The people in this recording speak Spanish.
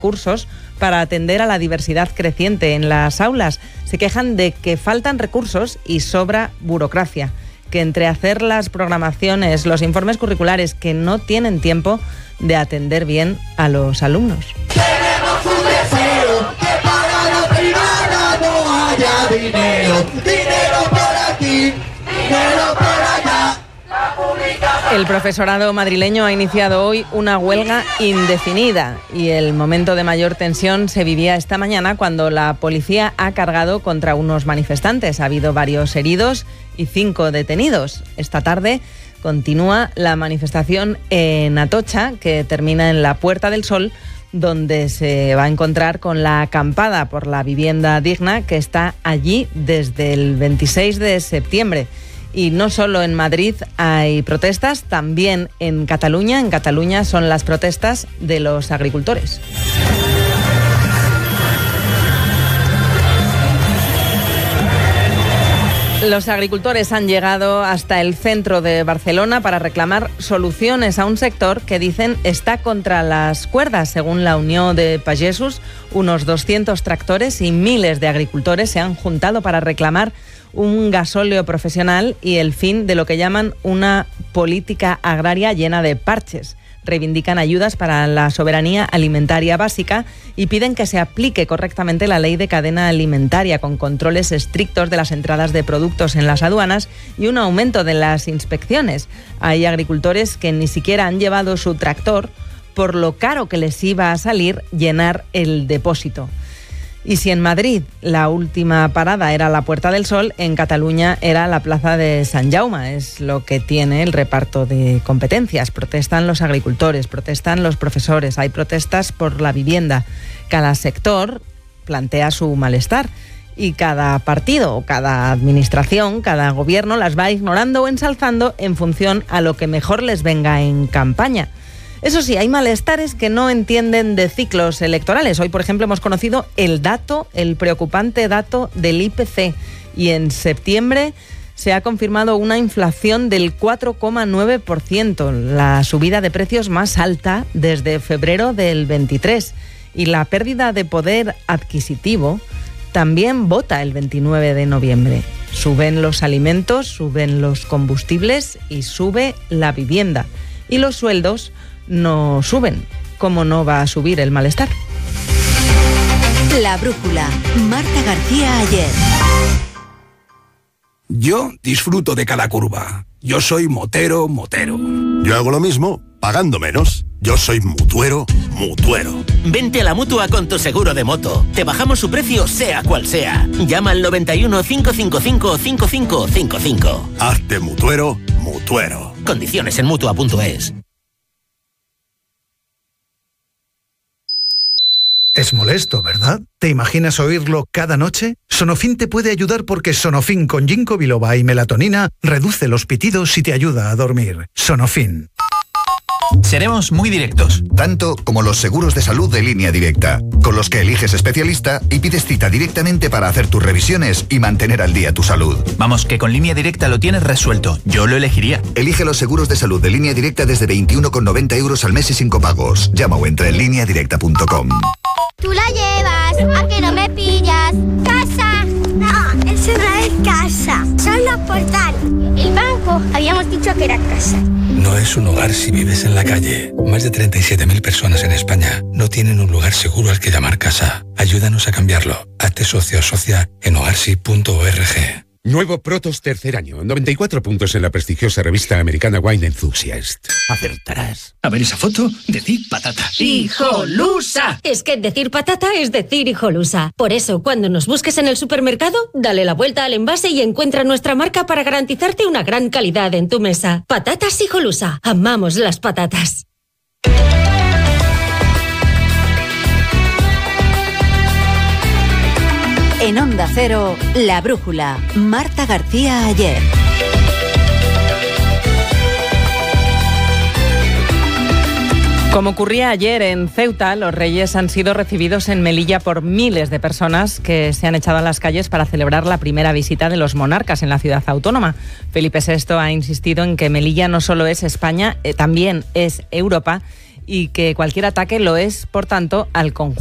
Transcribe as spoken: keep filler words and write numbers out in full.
cursos para atender a la diversidad creciente en las aulas. Se quejan de que faltan recursos y sobra burocracia, que entre hacer las programaciones, los informes curriculares, que no tienen tiempo de atender bien a los alumnos. Tenemos un deseo, que para la privada no haya dinero, dinero por aquí, dinero por allá. El profesorado madrileño ha iniciado hoy una huelga indefinida y el momento de mayor tensión se vivía esta mañana cuando la policía ha cargado contra unos manifestantes. Ha habido varios heridos y cinco detenidos. Esta tarde continúa la manifestación en Atocha, que termina en la Puerta del Sol, donde se va a encontrar con la acampada por la vivienda digna que está allí desde el veintiséis de septiembre. Y no solo en Madrid hay protestas, también en Cataluña. En Cataluña son las protestas de los agricultores. Los agricultores han llegado hasta el centro de Barcelona para reclamar soluciones a un sector que dicen está contra las cuerdas. Según la Unión de Pagesos, unos doscientos tractores y miles de agricultores se han juntado para reclamar un gasóleo profesional y el fin de lo que llaman una política agraria llena de parches. Reivindican ayudas para la soberanía alimentaria básica y piden que se aplique correctamente la ley de cadena alimentaria, con controles estrictos de las entradas de productos en las aduanas y un aumento de las inspecciones. Hay agricultores que ni siquiera han llevado su tractor por lo caro que les iba a salir llenar el depósito. Y si en Madrid la última parada era la Puerta del Sol, en Cataluña era la Plaza de Sant Jaume. Es lo que tiene el reparto de competencias. Protestan los agricultores, protestan los profesores, hay protestas por la vivienda. Cada sector plantea su malestar y cada partido o cada administración, cada gobierno las va ignorando o ensalzando en función a lo que mejor les venga en campaña. Eso sí, hay malestares que no entienden de ciclos electorales. Hoy, por ejemplo, hemos conocido el dato, el preocupante dato del I P C. Y en septiembre se ha confirmado una inflación del cuatro coma nueve por ciento, la subida de precios más alta desde febrero del veintitrés. Y la pérdida de poder adquisitivo también vota el veintinueve de noviembre. Suben los alimentos, suben los combustibles y sube la vivienda. Y los sueldos no suben. ¿Cómo no va a subir el malestar? La brújula. Marta García Ayer. Yo disfruto de cada curva. Yo soy motero, motero. Yo hago lo mismo, pagando menos. Yo soy mutuero, mutuero. Vente a la Mutua con tu seguro de moto. Te bajamos su precio sea cual sea. Llama al noventa y uno, cinco cinco cinco, cinco cinco cinco cinco. Hazte mutuero, mutuero. Condiciones en mutua punto es. Es molesto, ¿verdad? ¿Te imaginas oírlo cada noche? Sonofin te puede ayudar porque Sonofin con ginkgo biloba y melatonina reduce los pitidos y te ayuda a dormir. Sonofin. Seremos muy directos. Tanto como los seguros de salud de Línea Directa, con los que eliges especialista y pides cita directamente para hacer tus revisiones y mantener al día tu salud. Vamos, que con Línea Directa lo tienes resuelto. Yo lo elegiría. Elige los seguros de salud de Línea Directa desde veintiuno con noventa euros al mes y sin copagos. Llama o entra en línea directa punto com. Tú la llevas, ¿a que no me pillas? ¡Casa! No, eso no es casa, son los portales. El banco, habíamos dicho que era casa. No es un hogar si vives en la calle. Más de treinta y siete mil personas en España no tienen un lugar seguro al que llamar casa. Ayúdanos a cambiarlo. Hazte socio o socia en hogarsi punto org. Nuevo Protos tercer año, noventa y cuatro puntos en la prestigiosa revista americana Wine Enthusiast. Acertarás. A ver esa foto, decir patata. ¡Hijolusa! Es que decir patata es decir hijolusa. Por eso, cuando nos busques en el supermercado, dale la vuelta al envase y encuentra nuestra marca para garantizarte una gran calidad en tu mesa. Patatas Hijolusa. Amamos las patatas. En Onda Cero, La Brújula. Marta García Ayer. Como ocurría ayer en Ceuta, los Reyes han sido recibidos en Melilla por miles de personas que se han echado a las calles para celebrar la primera visita de los monarcas en la ciudad autónoma. Felipe sexto ha insistido en que Melilla no solo es España, eh, también es Europa, y que cualquier ataque lo es, por tanto, al conjunto